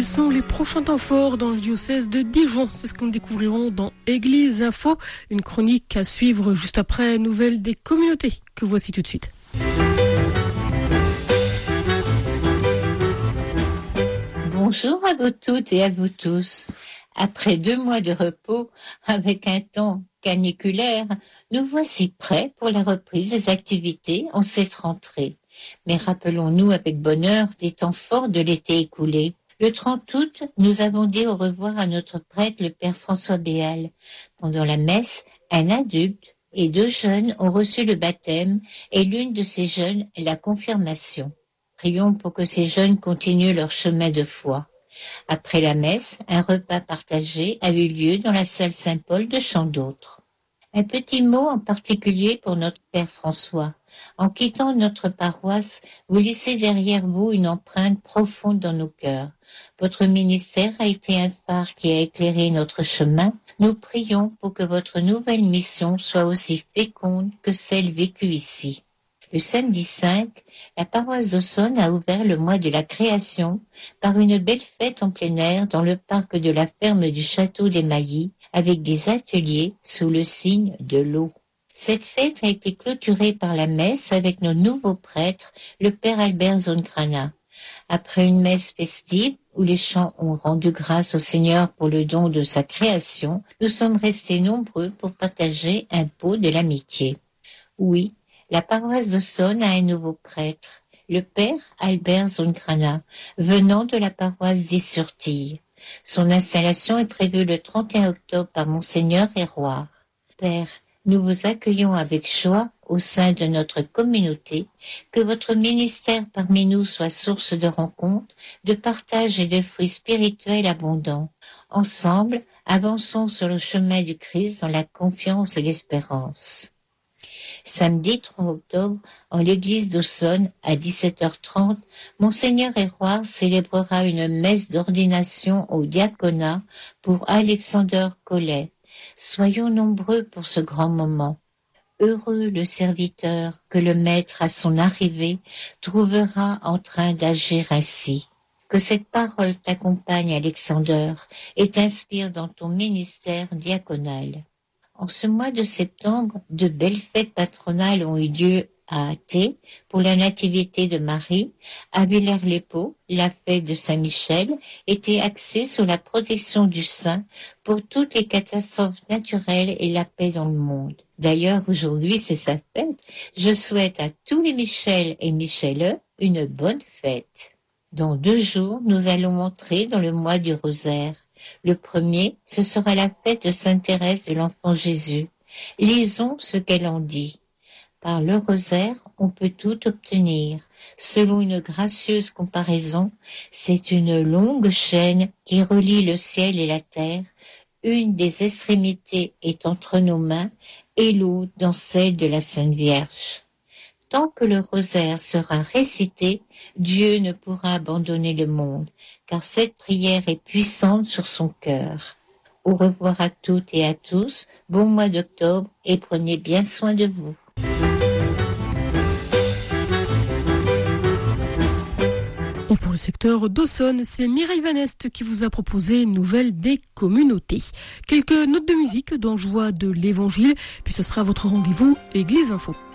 Quels sont les prochains temps forts dans le diocèse de Dijon? C'est ce que nous découvrirons dans Église Info, une chronique à suivre juste après Nouvelles des communautés, que voici tout de suite. Bonjour à vous toutes et à vous tous. Après 2 mois de repos, avec un temps caniculaire, nous voici prêts pour la reprise des activités en cette rentrée. Mais rappelons-nous avec bonheur des temps forts de l'été écoulé. Le 30 août, nous avons dit au revoir à notre prêtre, le père François Béal. Pendant la messe, un adulte et 2 jeunes ont reçu le baptême et l'une de ces jeunes la confirmation. Prions pour que ces jeunes continuent leur chemin de foi. Après la messe, un repas partagé a eu lieu dans la salle Saint-Paul de Chandautre. Un petit mot en particulier pour notre père François. En quittant notre paroisse, vous laissez derrière vous une empreinte profonde dans nos cœurs. Votre ministère a été un phare qui a éclairé notre chemin. Nous prions pour que votre nouvelle mission soit aussi féconde que celle vécue ici. Le samedi 5, la paroisse d'Aussonne a ouvert le mois de la création par une belle fête en plein air dans le parc de la ferme du château des Maillis avec des ateliers sous le signe de l'eau. Cette fête a été clôturée par la messe avec nos nouveaux prêtres, le père Albert Zonkrana. Après une messe festive où les chants ont rendu grâce au Seigneur pour le don de sa création, nous sommes restés nombreux pour partager un pot de l'amitié. Oui, la paroisse d'Aussonne a un nouveau prêtre, le père Albert Zonkrana, venant de la paroisse d'Is-sur-Tille. Son installation est prévue le 31 octobre par Monseigneur Héroard. Père, nous vous accueillons avec joie au sein de notre communauté, que votre ministère parmi nous soit source de rencontres, de partage et de fruits spirituels abondants. Ensemble, avançons sur le chemin du Christ dans la confiance et l'espérance. Samedi 3 octobre, en l'église d'Aussonne, à 17h30, Monseigneur Héroard célébrera une messe d'ordination au diaconat pour Alexander Collet. Soyons nombreux pour ce grand moment. Heureux le serviteur que le Maître à son arrivée trouvera en train d'agir ainsi. Que cette parole t'accompagne, Alexander, et t'inspire dans ton ministère diaconal. En ce mois de septembre, de belles fêtes patronales ont eu lieu à Athée pour la nativité de Marie. À Villers-les-Pots, la fête de Saint-Michel était axée sur la protection du saint pour toutes les catastrophes naturelles et la paix dans le monde. D'ailleurs, aujourd'hui, c'est sa fête. Je souhaite à tous les Michel et Michele une bonne fête. Dans 2 jours, nous allons entrer dans le mois du rosaire. Le premier, ce sera la fête de Sainte Thérèse de l'Enfant Jésus. Lisons ce qu'elle en dit. Par le rosaire, on peut tout obtenir. Selon une gracieuse comparaison, c'est une longue chaîne qui relie le ciel et la terre. Une des extrémités est entre nos mains et l'autre dans celle de la Sainte Vierge. Tant que le rosaire sera récité, Dieu ne pourra abandonner le monde, car cette prière est puissante sur son cœur. Au revoir à toutes et à tous, bon mois d'octobre et prenez bien soin de vous. Et pour le secteur d'Aussonne, c'est Mireille Van Est qui vous a proposé Nouvelles des communautés. Quelques notes de musique dans Joie de l'Évangile, puis ce sera votre rendez-vous Église Info.